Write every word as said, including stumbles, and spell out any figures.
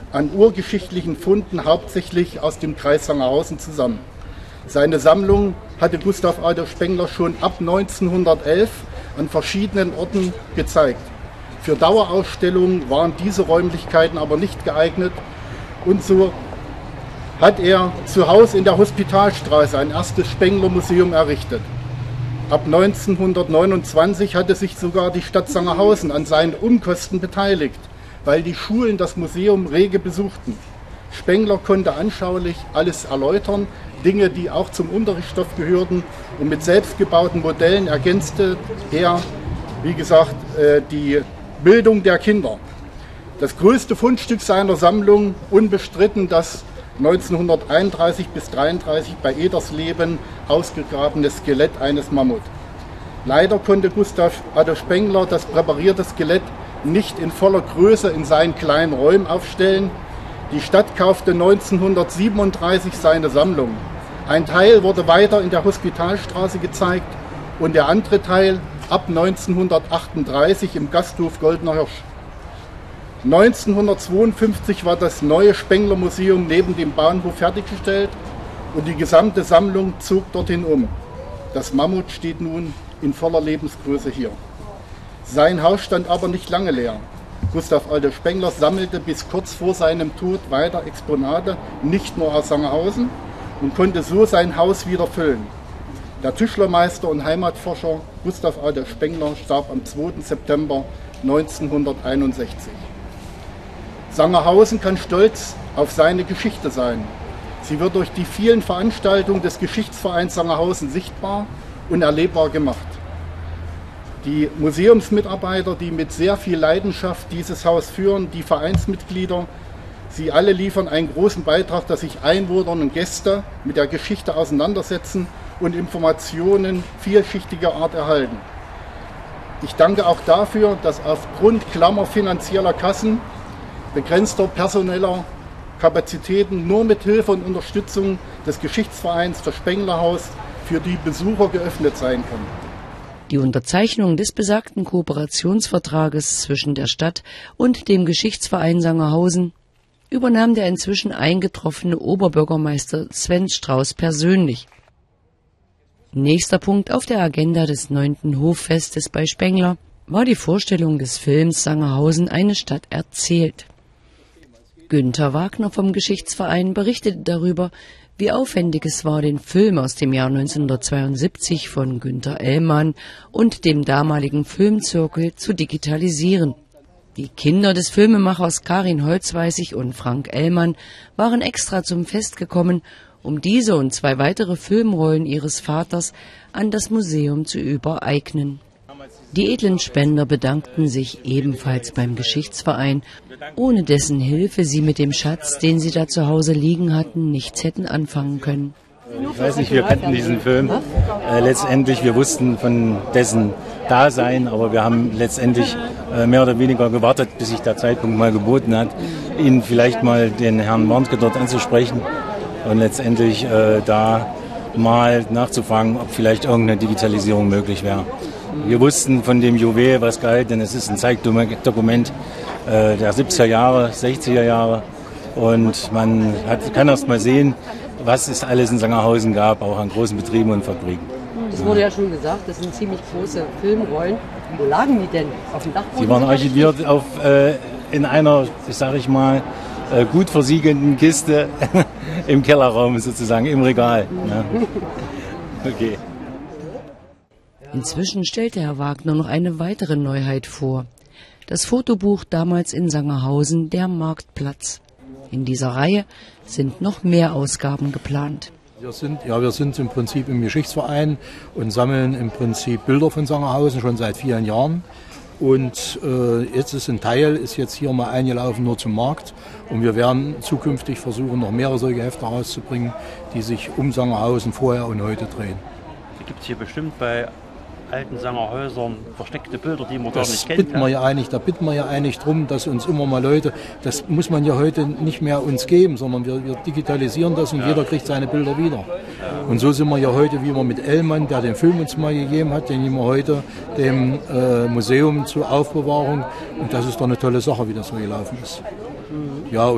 an urgeschichtlichen Funden, hauptsächlich aus dem Kreis Sangerhausen, zusammen. Seine Sammlung hatte Gustav Adolf Spengler schon ab neunzehnhundertelf an verschiedenen Orten gezeigt. Für Dauerausstellungen waren diese Räumlichkeiten aber nicht geeignet und so hat er zu Hause in der Hospitalstraße ein erstes Spengler-Museum errichtet. Ab neunzehnhundertneunundzwanzig hatte sich sogar die Stadt Sangerhausen an seinen Umkosten beteiligt, weil die Schulen das Museum rege besuchten. Spengler konnte anschaulich alles erläutern, Dinge, die auch zum Unterrichtsstoff gehörten, und mit selbstgebauten Modellen ergänzte er, wie gesagt, die Bildung der Kinder. Das größte Fundstück seiner Sammlung, unbestritten, das neunzehnhunderteinunddreißig bis dreiunddreißig bei Edersleben ausgegrabene Skelett eines Mammut. Leider konnte Gustav Adolf Spengler das präparierte Skelett nicht in voller Größe in seinen kleinen Räumen aufstellen. Die Stadt kaufte neunzehnhundertsiebenunddreißig seine Sammlung. Ein Teil wurde weiter in der Hospitalstraße gezeigt und der andere Teil ab neunzehnhundertachtunddreißig im Gasthof Goldener Hirsch. neunzehnhundertzweiundfünfzig war das neue Spengler-Museum neben dem Bahnhof fertiggestellt und die gesamte Sammlung zog dorthin um. Das Mammut steht nun in voller Lebensgröße hier. Sein Haus stand aber nicht lange leer. Gustav Adolf Spengler sammelte bis kurz vor seinem Tod weiter Exponate, nicht nur aus Sangerhausen, und konnte so sein Haus wieder füllen. Der Tischlermeister und Heimatforscher Gustav Adolf Spengler starb am zweiten September neunzehnhunderteinundsechzig. Sangerhausen kann stolz auf seine Geschichte sein. Sie wird durch die vielen Veranstaltungen des Geschichtsvereins Sangerhausen sichtbar und erlebbar gemacht. Die Museumsmitarbeiter, die mit sehr viel Leidenschaft dieses Haus führen, die Vereinsmitglieder, sie alle liefern einen großen Beitrag, dass sich Einwohner und Gäste mit der Geschichte auseinandersetzen und Informationen vielschichtiger Art erhalten. Ich danke auch dafür, dass aufgrund Klammer finanzieller Kassen, begrenzter personeller Kapazitäten nur mit Hilfe und Unterstützung des Geschichtsvereins das Spenglerhaus für die Besucher geöffnet sein kann. Die Unterzeichnung des besagten Kooperationsvertrages zwischen der Stadt und dem Geschichtsverein Sangerhausen übernahm der inzwischen eingetroffene Oberbürgermeister Sven Strauß persönlich. Nächster Punkt auf der Agenda des neunten Hoffestes bei Spengler war die Vorstellung des Films Sangerhausen, eine Stadt erzählt. Günter Wagner vom Geschichtsverein berichtete darüber, wie aufwendig es war, den Film aus dem Jahr neunzehnhundertzweiundsiebzig von Günter Ellmann und dem damaligen Filmzirkel zu digitalisieren. Die Kinder des Filmemachers Karin Holzweissig und Frank Ellmann waren extra zum Fest gekommen, um diese und zwei weitere Filmrollen ihres Vaters an das Museum zu übereignen. Die edlen Spender bedankten sich ebenfalls beim Geschichtsverein, ohne dessen Hilfe sie mit dem Schatz, den sie da zu Hause liegen hatten, nichts hätten anfangen können. Ich weiß nicht, wir kannten diesen Film. Äh, letztendlich, wir wussten von dessen Dasein, aber wir haben letztendlich äh, mehr oder weniger gewartet, bis sich der Zeitpunkt mal geboten hat, ihn vielleicht mal den Herrn Warnke dort anzusprechen und letztendlich äh, da mal nachzufragen, ob vielleicht irgendeine Digitalisierung möglich wäre. Wir wussten von dem Juwel was galt, denn es ist ein Zeitdokument äh, der siebziger Jahre, sechziger Jahre und man hat, kann erst mal sehen, was es alles in Sangerhausen gab, auch an großen Betrieben und Fabriken. Es wurde ja schon gesagt, das sind ziemlich große Filmrollen. Wo lagen die denn? Auf dem Dachboden? Sie waren archiviert auf, äh, in einer, sag ich mal, äh, gut versiegelnden Kiste im Kellerraum sozusagen, im Regal. Ja. Okay. Inzwischen stellte Herr Wagner noch eine weitere Neuheit vor. Das Fotobuch damals in Sangerhausen, der Marktplatz. In dieser Reihe sind noch mehr Ausgaben geplant. Wir sind, ja, wir sind im Prinzip im Geschichtsverein und sammeln im Prinzip Bilder von Sangerhausen schon seit vielen Jahren. Und äh, jetzt ist ein Teil, ist jetzt hier mal eingelaufen nur zum Markt. Und wir werden zukünftig versuchen, noch mehrere solche Hefte rauszubringen, die sich um Sangerhausen vorher und heute drehen. Die gibt es hier bestimmt bei alten Sangerhäusern versteckte Bilder, die man gar das nicht kennt. Bitten wir ja eigentlich, da bitten wir ja eigentlich drum, dass uns immer mal Leute, das muss man ja heute nicht mehr uns geben, sondern wir, wir digitalisieren das und ja. Jeder kriegt seine Bilder wieder. Ja. Und so sind wir ja heute, wie wir mit Ellmann, der den Film uns mal gegeben hat, den nehmen wir heute dem äh, Museum zur Aufbewahrung und das ist doch eine tolle Sache, wie das so gelaufen ist. Mhm. Ja.